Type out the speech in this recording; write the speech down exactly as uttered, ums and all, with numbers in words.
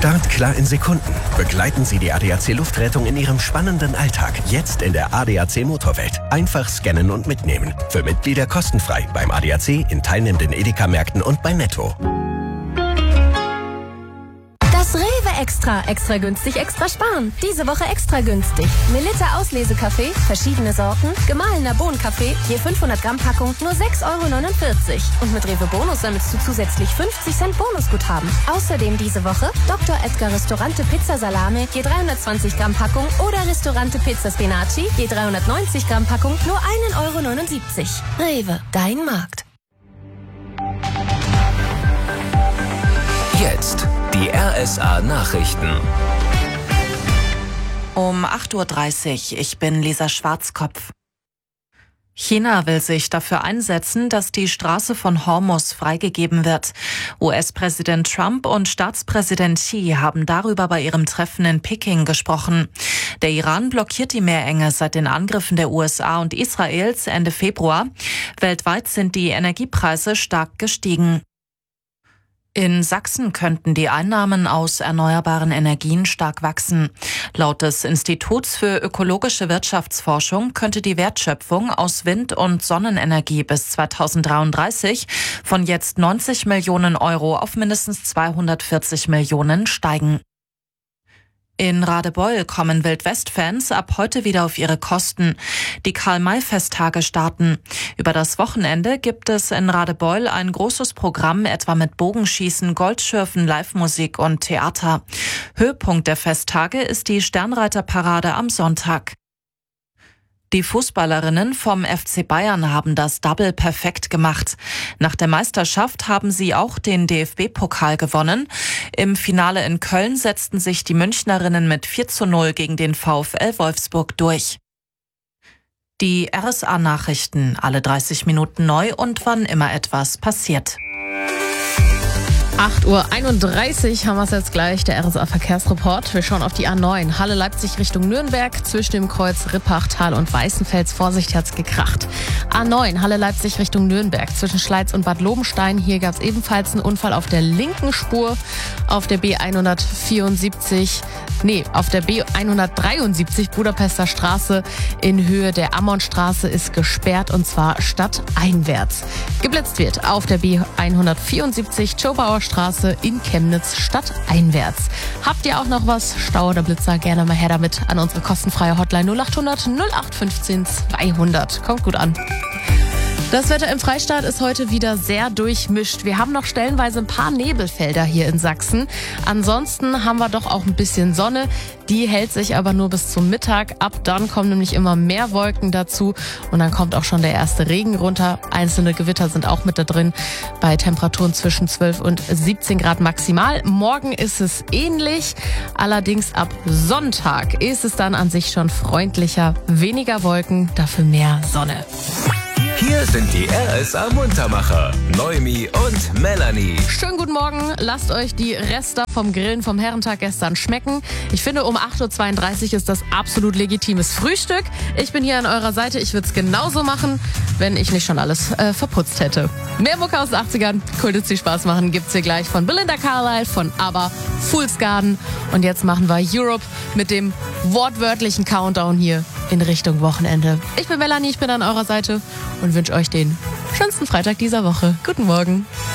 Start klar in Sekunden. Begleiten Sie die A D A C Luftrettung in Ihrem spannenden Alltag. Jetzt in der A D A C Motorwelt. Einfach scannen und mitnehmen. Für Mitglieder kostenfrei beim A D A C, in teilnehmenden Edeka-Märkten und bei Netto. Das Rewe Extra. Extra günstig, extra sparen. Diese Woche extra günstig. Melitta Auslesekaffee, verschiedene Sorten, gemahlener Bohnenkaffee, je fünfhundert Gramm Packung, nur sechs Euro neunundvierzig. Und mit Rewe Bonus sammelst du zusätzlich fünfzig Cent Bonusguthaben. Außerdem diese Woche Doktor Edgar Restaurante Pizza Salame, je dreihundertzwanzig Gramm Packung oder Restaurante Pizza Spinaci, je dreihundertneunzig Gramm Packung, nur einen Euro neunundsiebzig. Rewe, dein Markt. Jetzt die R S A-Nachrichten. Um acht Uhr dreißig, ich bin Lisa Schwarzkopf. China will sich dafür einsetzen, dass die Straße von Hormuz freigegeben wird. U S-Präsident Trump und Staatspräsident Xi haben darüber bei ihrem Treffen in Peking gesprochen. Der Iran blockiert die Meerenge seit den Angriffen der U S A und Israels Ende Februar. Weltweit sind die Energiepreise stark gestiegen. In Sachsen könnten die Einnahmen aus erneuerbaren Energien stark wachsen. Laut des Instituts für ökologische Wirtschaftsforschung könnte die Wertschöpfung aus Wind- und Sonnenenergie bis zweitausenddreiunddreißig von jetzt neunzig Millionen Euro auf mindestens zweihundertvierzig Millionen steigen. In Radebeul kommen Wildwest-Fans ab heute wieder auf ihre Kosten. Die Karl-May-Festtage starten. Über das Wochenende gibt es in Radebeul ein großes Programm, etwa mit Bogenschießen, Goldschürfen, Live-Musik und Theater. Höhepunkt der Festtage ist die Sternreiterparade am Sonntag. Die Fußballerinnen vom F C Bayern haben das Double perfekt gemacht. Nach der Meisterschaft haben sie auch den D F B-Pokal gewonnen. Im Finale in Köln setzten sich die Münchnerinnen mit vier zu null gegen den VfL Wolfsburg durch. Die R S A-Nachrichten, alle dreißig Minuten neu und wann immer etwas passiert. acht Uhr einunddreißig haben wir es jetzt gleich, der R S A-Verkehrsreport. Wir schauen auf die A neun, Halle-Leipzig Richtung Nürnberg. Zwischen dem Kreuz Rippachtal und Weißenfels, Vorsicht, hat's gekracht. A neun, Halle-Leipzig Richtung Nürnberg. Zwischen Schleiz und Bad Lobenstein, hier gab es ebenfalls einen Unfall auf der linken Spur. Auf der B hundertvierundsiebzig, nee, auf der B hundertdreiundsiebzig Budapester Straße in Höhe der Ammonstraße ist gesperrt, und zwar stadteinwärts. Geblitzt wird auf der B hundertvierundsiebzig Zschopauer Straße in Chemnitz stadteinwärts. Habt ihr auch noch was? Stau oder Blitzer? Gerne mal her damit an unsere kostenfreie Hotline null achthundert null acht fünfzehn zweihundert. Kommt gut an. Das Wetter im Freistaat ist heute wieder sehr durchmischt. Wir haben noch stellenweise ein paar Nebelfelder hier in Sachsen. Ansonsten haben wir doch auch ein bisschen Sonne. Die hält sich aber nur bis zum Mittag. Ab dann kommen nämlich immer mehr Wolken dazu. Und dann kommt auch schon der erste Regen runter. Einzelne Gewitter sind auch mit da drin. Bei Temperaturen zwischen zwölf und siebzehn Grad maximal. Morgen ist es ähnlich. Allerdings ab Sonntag ist es dann an sich schon freundlicher. Weniger Wolken, dafür mehr Sonne. Hier sind die R S A-Muntermacher, Noemi und Melanie. Schönen guten Morgen. Lasst euch die Reste vom Grillen vom Herrentag gestern schmecken. Ich finde, um acht Uhr zweiunddreißig ist das absolut legitimes Frühstück. Ich bin hier an eurer Seite. Ich würde es genauso machen, wenn ich nicht schon alles äh, verputzt hätte. Mehr Mucke aus den achtzigern, Kultits, die Spaß machen, gibt's hier gleich von Belinda Carlisle, von ABBA, Fool's Garden. Und jetzt machen wir Europe mit dem wortwörtlichen Countdown hier in Richtung Wochenende. Ich bin Melanie, ich bin an eurer Seite und wünsche euch den schönsten Freitag dieser Woche. Guten Morgen.